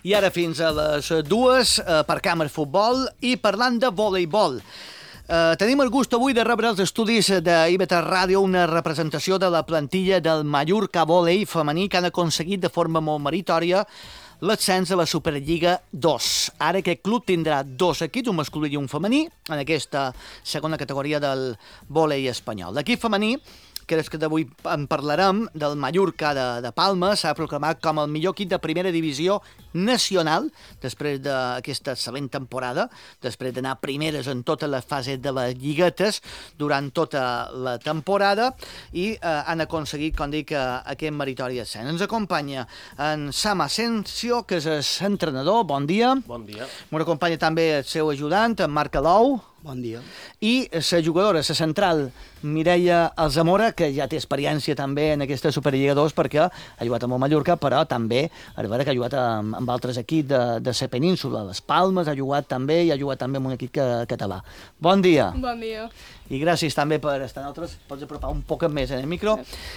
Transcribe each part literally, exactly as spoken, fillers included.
I ara fins a les dues eh, per Càmer Futbol i parlant de voleibol. Uh, tenim el gust avui de rebre als estudis d'I V tres Ràdio una representació de la plantilla del Mallorca Volei femení que han aconseguit de forma molt meritòria l'ascens a la Superliga dos. Ara aquest club tindrà dos equips, un masculí i un femení, en aquesta segona categoria del vòlei espanyol. L'equip femení, que és que d'avui en parlarem, del Mallorca de, de Palma, s'ha proclamat com el millor equip de primera divisió nacional després d'aquesta excel·lent temporada, després d'anar primeres en totes les fases de les lliguetes durant tota la temporada i eh, han aconseguit, com dic, aquest meritori ascens. Ens acompanya en Sam Asensio, que és entrenador. Bon dia. Bon dia. Ens acompanya també el seu ajudant, en Marc Alou. Bon dia. I la jugadora, la central, Mireia Alzamora, que ja té experiència també en aquesta Superliga dos perquè ha jugat amb el Mallorca, però també a veure que ha jugat amb, amb altres equips de, de la península. Les Palmes ha jugat també i ha jugat també amb un equip que, català. Bon dia. Bon dia. I gràcies també per estar nosaltres. Pots apropar un poc més en el micro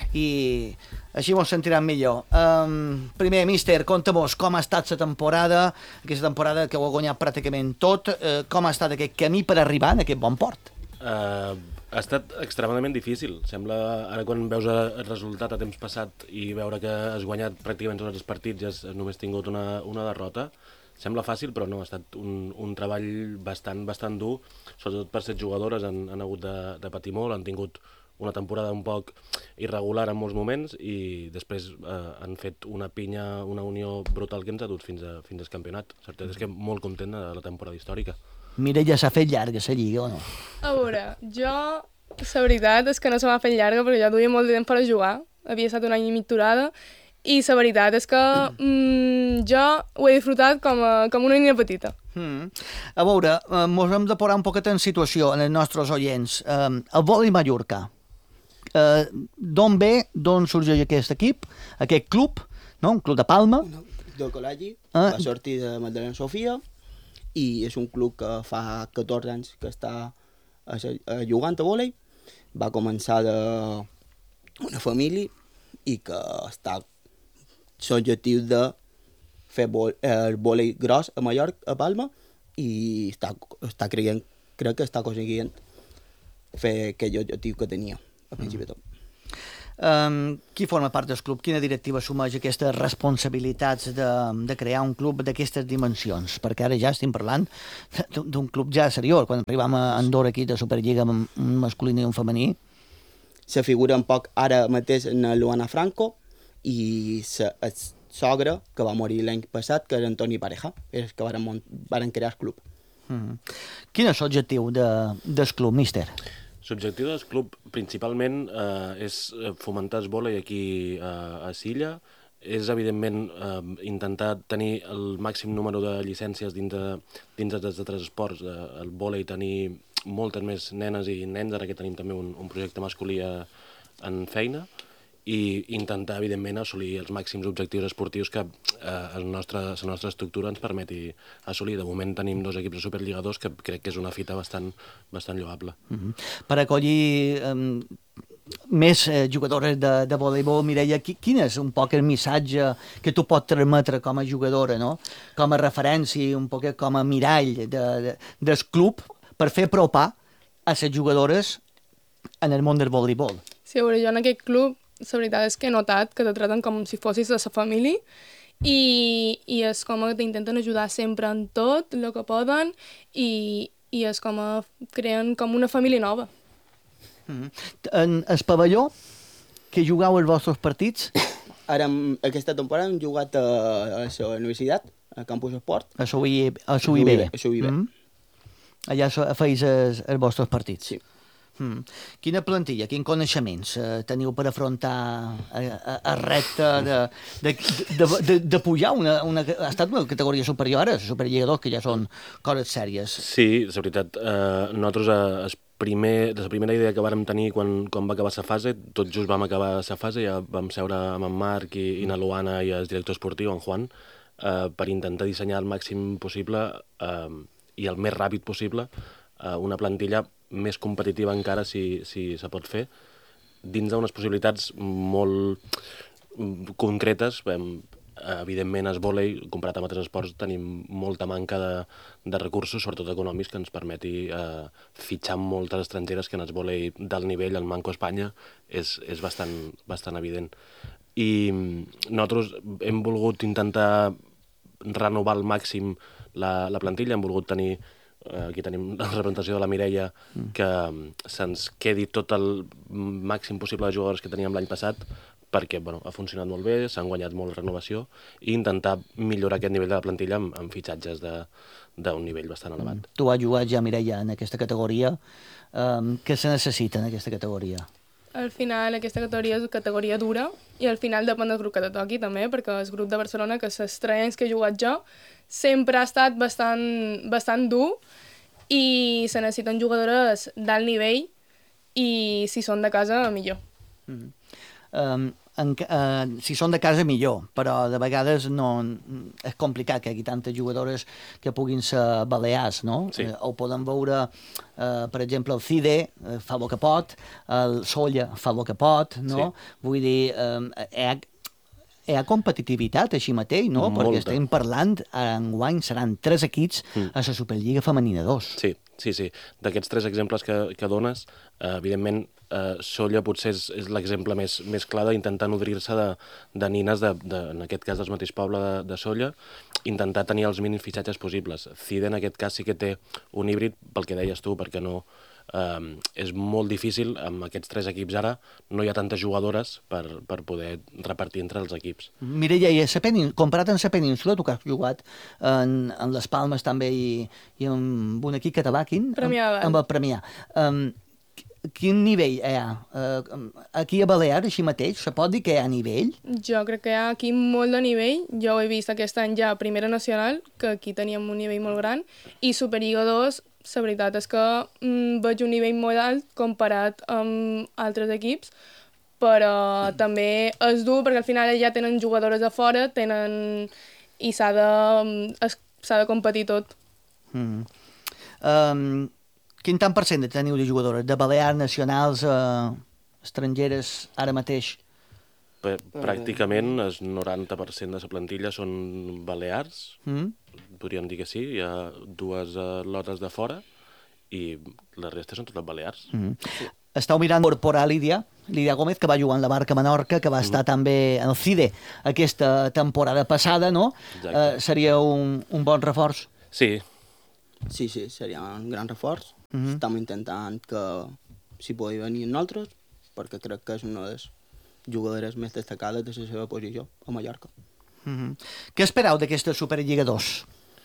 i així ens sentirem millor. Um, primer, míster, conta-mos com ha estat la temporada, aquesta temporada que ho ha guanyat pràcticament tot, uh, com ha estat aquest camí per arribar en aquest bon port? Uh, ha estat extremadament difícil. Sembla, ara quan veus el resultat a temps passat i veure que has guanyat pràcticament tots els partits i has només tingut una, una derrota, sembla fàcil, però no, ha estat un, un treball bastant, bastant dur, sobretot per ser jugadores, han, han hagut de, de patir molt, han tingut una temporada un poc irregular en molts moments i després eh, han fet una pinya, una unió brutal que ens ha dut fins, a, fins al campionat. La certesa és que molt content de la temporada històrica. Mireia, s'ha fet llarga la lliga o no? A veure, jo, la veritat és que no se m'ha fet llarga perquè jo duia molt de temps per a jugar, havia estat un any i mig aturada, i la veritat és que mm, jo ho he disfrutat com, a, com una nina petita. Mm. A veure, eh, mos hem de posar un poquet en situació en els nostres oients. Eh, el vòlei Mallorca, eh, d'on ve, d'on sorgeix aquest equip, aquest club, no? Un club de Palma? Del col·legi, Ah. va sortir de Magdalena Sofia i és un club que fa catorze anys que està a, a jugant a vòlei. Va començar d'una família i que està l'objectiu de fer vol, el vòlei gros a Mallorca, a Palma, i està, està creient, crec que està aconseguint fer aquell objectiu que tenia al principi de tot. Um, qui forma part del club? Quina directiva assumeix aquestes responsabilitats de, de crear un club d'aquestes dimensions? Perquè ara ja estem parlant d'un club ja seriós. Quan arribam a Andorra aquí de Superliga amb un masculí i un femení. Se figura un poc ara mateix en Luana Franco i sa, el sogre que va morir l'any passat, que era Antoni Pareja, és que varen, varen crear el club. Mm. Quin és l'objectiu de, del club, míster? L'objectiu del club principalment eh, és fomentar el vòlei aquí eh, a Silla, és evidentment eh, intentar tenir el màxim número de llicències dins, de, dins dels altres esports, eh, el vòlei tenir moltes més nenes i nens, ara que tenim també un, un projecte masculí a, en feina, i intentar, evidentment, assolir els màxims objectius esportius que eh, el nostre, la nostra estructura ens permeti assolir. De moment tenim dos equips de Superliga dos, que crec que és una fita bastant, bastant lloable. Mm-hmm. Per acollir um, més eh, jugadores de, de voleibol, Mireia, qui, quin és un poc el missatge que tu pots transmetre com a jugadora, no? Com a referència, un poc com a mirall de, de, del club per fer apropar a les jugadores en el món del voleibol? Sí, a veure, jo en aquest club la veritat és que he notat que te traten com si fossis de la família i, i és com que t'intenten ajudar sempre en tot el que poden i, i és com a creen com una família nova. Mm-hmm. En el pavelló, que jugueu els vostres partits? Ara, aquesta temporada hem jugat a, a la universitat, a Campus Esport. A la U I B. A la U I B. Mm-hmm. Allà feis els, els vostres partits? Sí. Mm. Quina plantilla, quins coneixements eh, teniu per afrontar el repte de, de, de, de, de pujar una, una... Ha estat una categoria superior ara, la Superliga dos, que ja són coses sèries. Sí, és veritat. Eh, nosaltres, eh, es primer, de la primera idea que vàrem tenir quan, quan va acabar la fase, tot just vam acabar la fase, ja vam seure amb en Marc i, i na Luana i el director esportiu, en Juan, eh, per intentar dissenyar el màxim possible eh, i el més ràpid possible eh, una plantilla més competitiva encara, si, si se pot fer, dins d'unes possibilitats molt concretes. evidentment, es vòlei, comparat amb altres esports, tenim molta manca de, de recursos, sobretot econòmics, que ens permeti eh, fitxar moltes estrangeres, que en es vòlei del nivell, el Manco Espanya, és, és bastant, bastant evident. I nosaltres hem volgut intentar renovar al màxim la, la plantilla, hem volgut tenir, eh, aquí tenim la representació de la Mireia, que se'ns quedi tot el màxim possible de jugadors que teníem l'any passat, perquè bueno, ha funcionat molt bé, s'han guanyat molt renovació, i intentar millorar aquest nivell de la plantilla amb, amb fitxatges d'un nivell bastant elevat. Mm. Tu has jugat ja, Mireia, en aquesta categoria. Um, què se necessita en aquesta categoria? Al final, aquesta categoria és categoria dura, i al final depèn del grup que te toqui, també, perquè el grup de Barcelona, que els tres anys que he jugat jo, sempre ha estat bastant, bastant dur, i se necessiten jugadores d'alt nivell, i si són de casa, millor. Mm. Um, en, uh, si són de casa millor, però de vegades no, és complicat que hi hagi tantes jugadores que puguin ser balears, no? Sí. Uh, ho podem veure, uh, per exemple, el Cide uh, fa el que pot, el Solla fa el que pot, no? Sí. Vull dir, um, hi, ha, hi ha competitivitat així mateix, no? Molta. Perquè estem parlant, enguany seran tres equips mm. a la Superliga Femenina dos. Sí, sí, sí. D'aquests tres exemples que, que dones, eh, evidentment, Uh, Sóller potser és, és l'exemple més, més clar d'intentar nodrir-se de, de nines, de, de, en aquest cas del mateix poble de, de Sóller, intentar tenir els mínims fitxatges possibles. Cide en aquest cas sí que té un híbrid, pel que deies tu, perquè no, uh, és molt difícil, amb aquests tres equips ara, no hi ha tantes jugadores per, per poder repartir entre els equips. Mireia, i a penín, comparat amb la península, tu que has jugat en, en les Palmes també i, i amb un equip català, quin? Premià. Amb, amb el Premià. Um, Quin nivell hi ha? Uh, aquí a Balears, així mateix, se pot dir que hi ha nivell? Jo crec que hi ha aquí molt de nivell. Jo ho he vist aquest any ja a Primera Nacional, que aquí teníem un nivell molt gran, i Superliga dos, la veritat és que mm, veig un nivell molt alt comparat amb altres equips, però mm. també és dur perquè al final ja tenen jugadores a fora, tenen... i s'ha de, s'ha de competir tot. Mm. Um, Quin tant per cent de teniu de jugadores? De Balears, nacionals, eh, estrangeres, ara mateix? Pràcticament el noranta per cent de la plantilla són balears, mm. podríem dir que sí, hi ha dues uh, lotes de fora i la resta són totes balears. Mm. Sí. Estàu mirant incorporar Lídia, Lídia Gómez, que va jugar en la Barca Menorca, que va mm. estar també en el Cide aquesta temporada passada, no? Eh, seria un, un bon reforç? Sí. Sí, sí, seria un gran reforç. Mm-hmm. Estem intentant que s'hi pugui venir amb nosaltres, perquè crec que és una de les jugadores més destacades de la seva posició a Mallorca. Mm-hmm. Què espereu d'aquesta Superliga dos?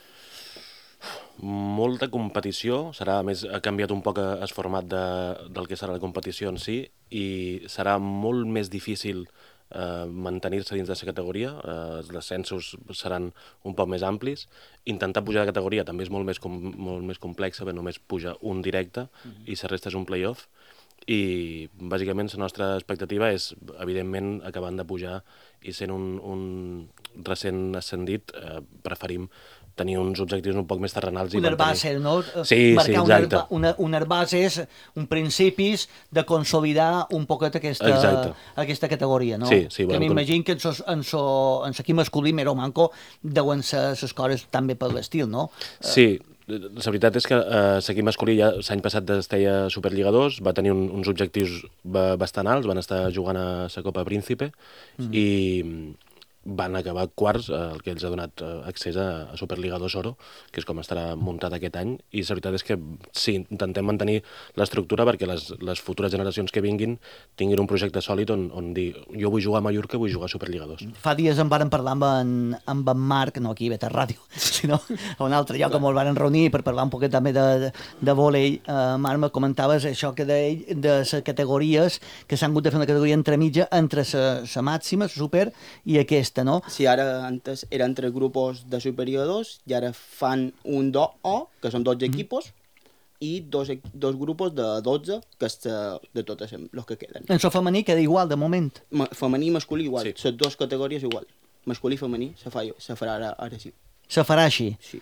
Molta competició, serà, a més, ha canviat un poc el format de, del que serà la competició en si, i serà molt més difícil eh, mantenir-se dins de la categoria, eh, els descensos seran un poc més amplis, intentar pujar de categoria també és molt més, com, molt més complexa, perquè només puja un directe mm-hmm. i la resta és un play-off, i bàsicament la nostra expectativa és, evidentment, acabant de pujar i sent un, un recent ascendit, eh, preferim tenir uns objectius un poc més terrenals. Unes bases, no? Sí, Marcar sí, exacte. Una, unes bases, un principis de consolidar un poquet aquesta, aquesta categoria, no? Sí, sí. Que m'imagino que en l'equip masculí, Mero Manco, deuen ser les coses també per l'estil, no? Sí, la veritat és que eh, l'equip masculí ja l'any passat es deia Superliga dos, va tenir un, uns objectius bastant alts, van estar jugant a la Copa Príncipe mm. i van acabar quarts, eh, el que els ha donat eh, accés a, a Superliga dos Oro, que és com estarà muntat aquest any, i la veritat és que sí, intentem mantenir l'estructura perquè les, les futures generacions que vinguin tinguin un projecte sòlid on, on dir, jo vull jugar a Mallorca, vull jugar a Superliga dos. Fa dies en varen parlar amb en, amb en Marc, no aquí a Beta Ràdio, sinó a un altre lloc on ens varen reunir per parlar un poquet també de, de, de vòlei. Uh, Marc, me comentaves això que de, de les categories, que s'han hagut de fer una categoria entremitja entre la màxima, la super, i aquesta, no? Sí, ara antes eren tres grupos de Superior dos i ara fan un do O, que són dotze mm. equipos, i dos, dos grupos de dotze, que és de totes els que queden. En so femení queda igual, de moment? Ma, femení i masculí igual, les sí. dues categories igual. Masculí i femení se, fa, se farà ara, ara sí. Se farà així? Sí.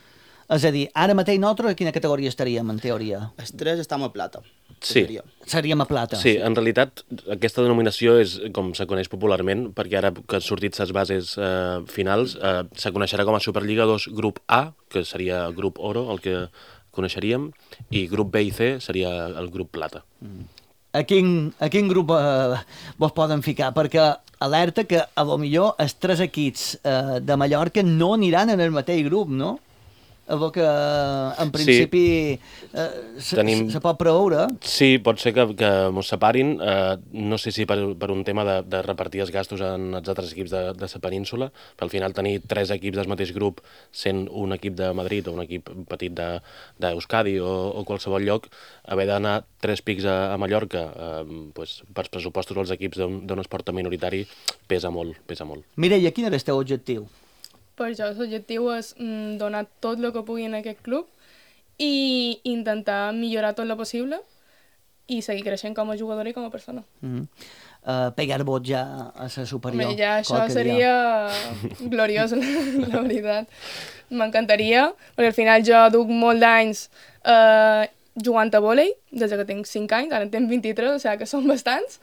És a dir, ara mateix nosaltres a quina categoria estaríem, en teoria? Els tres estem a plata. Sí. Seria. Seríem a plata. Sí, en realitat aquesta denominació és com se coneix popularment, perquè ara que han sortit les bases eh, finals, eh, se coneixerà com a Superliga dos Grup A, que seria el grup Oro, el que coneixeríem, i grup B i C seria el grup Plata. Mm. A quin, a quin grup eh, vos poden ficar? Perquè alerta que a lo millor els tres equips eh, de Mallorca no aniran en el mateix grup, no? A lo que en principi sí. eh, se, Tenim... se pot preveure. Sí, pot ser que, que mos separin. Eh, no sé si per, per un tema de, de repartir els gastos en els altres equips de, de la península, però al final tenir tres equips del mateix grup, sent un equip de Madrid o un equip petit d'Euskadi de, o, o qualsevol lloc, haver d'anar tres pics a, a Mallorca, eh, pues, per pressupostos dels equips d'un esport minoritari, pesa molt, pesa molt. Mireia, quin era el teu objectiu? Per això l'objectiu és mm, donar tot el que pugui en aquest club i intentar millorar tot el possible i seguir creixent com a jugador i com a persona. Mm-hmm. uh, pegar vot ja a la superior. Home, ja això seria gloriós, la, la veritat. M'encantaria, perquè al final jo duc molt d'anys eh, jugant a vòlei, des que tinc cinc anys, ara en tinc vint-i-tres, o sigui que són bastants,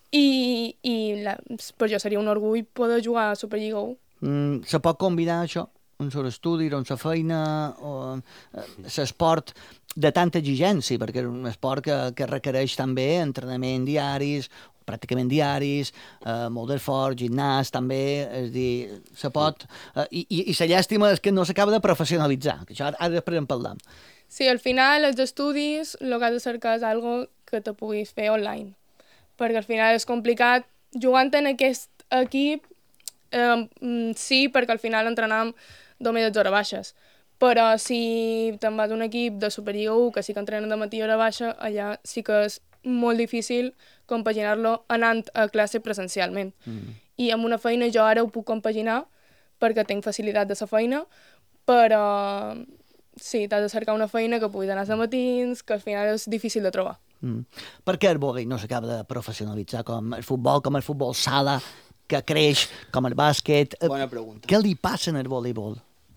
i, i la, per jo seria un orgull poder jugar a Superliga u. Mm, se pot combinar això amb l'estudi, amb la feina, o l'esport de tanta exigència, perquè és un esport que, que requereix també entrenament diaris, pràcticament diaris, eh, molt d'esforç, gimnàs també, és dir, se pot... Eh, i, i, I la llàstima és que no s'acaba de professionalitzar, que això ara, ara després en parlam. Sí, al final els estudis el que has de cercar és algo que te puguis fer online, perquè al final és complicat jugant en aquest equip. Um, sí, perquè al final entrenam només de hores baixes, però si te'n vas a un equip de Superliga u que sí que entrenen de matí a hora baixa, allà sí que és molt difícil compaginar-lo anant a classe presencialment. Mm. I amb una feina jo ara ho puc compaginar perquè tinc facilitat de la feina, però sí, t'has de cercar una feina que puguis anar a matins, que al final és difícil de trobar. Mm. Per què el vòlei no s'acaba de professionalitzar com el futbol, com el futbol sala, que creix, com el bàsquet? Bona pregunta. Què li passa en el voleibol?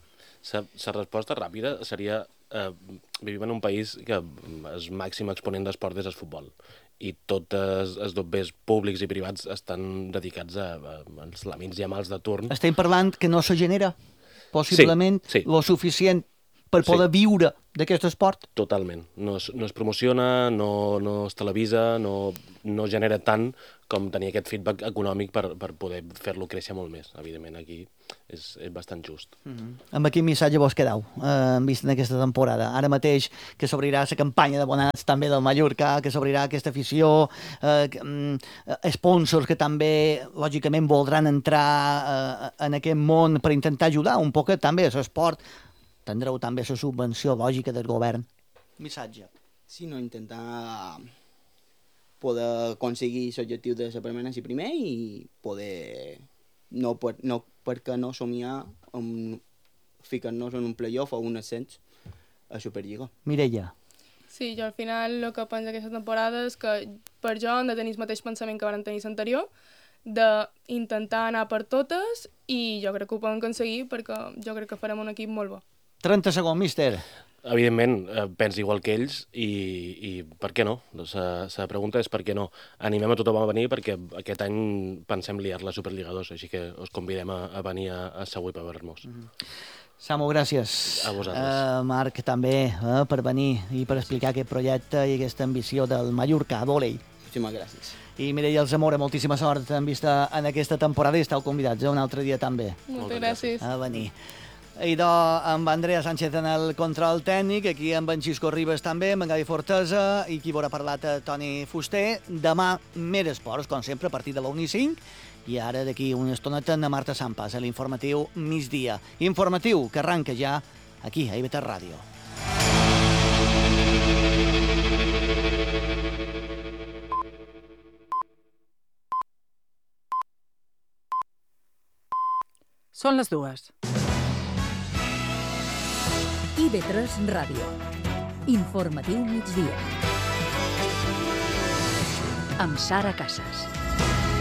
La resposta ràpida seria eh, vivim en un país que el màxim exponent d'esport és el futbol i tots els, els dobbers públics i privats estan dedicats a, a, als lamins i amals de turn. Estem parlant que no se genera possiblement sí, sí. lo suficient per poder sí. viure d'aquest esport? Totalment. No es, no es promociona, no, no es televisa, no, no genera tant com tenir aquest feedback econòmic per, per poder fer-lo créixer molt més. Evidentment, aquí és, és bastant just. Mm-hmm. Amb quin missatge vos quedeu, eh, vist en aquesta temporada? Ara mateix que s'obrirà la campanya d'abonats també del Mallorca, que s'obrirà aquesta afició, eh, eh, sponsors que també, lògicament, voldran entrar eh, en aquest món per intentar ajudar un poc també a l'esport. Tindreu també la subvenció lògica del govern. Missatge. Sí, no, intentar poder aconseguir l'objectiu de la permanència primer i poder, no, per, no perquè no somiar amb ficar-nos en un playoff o un ascens a Superliga. Mireia. Sí, jo al final el que penso aquesta temporada és que per jo hem de tenir el mateix pensament que van tenir l'anterior, d'intentar anar per totes i jo crec que ho poden aconseguir perquè jo crec que farem un equip molt bo. trenta segons, míster. Evidentment, eh, penso igual que ells i, i per què no? La, la pregunta és per què no. Animem a tothom a venir perquè aquest any pensem liar la Superliga dos, així que us convidem a, a venir a, a Segur per veure-nos. Mm-hmm. Samu, gràcies. A vosaltres. Uh, Marc, també, eh, per venir i per explicar aquest projecte i aquesta ambició del Mallorca Vòlei. Moltíssimes gràcies. I Mireia Alzamora, moltíssima sort en vista en aquesta temporada i esteu convidats eh, un altre dia també. Moltes gràcies. A venir. Idò amb Andrea Sánchez en el control tècnic, aquí amb en Xisco Ribas també, amb en Gavi Fortesa i qui haurà parlat a Toni Fuster. Demà, més esports, com sempre, a partir de la una i cinc, i ara d'aquí una estoneta a Marta Sampas, a l'informatiu migdia. Informatiu que arranca ja aquí, a I V T Ràdio. Són les dues. I V tres Ràdio. Informatiu migdia. Amb Sara Casas.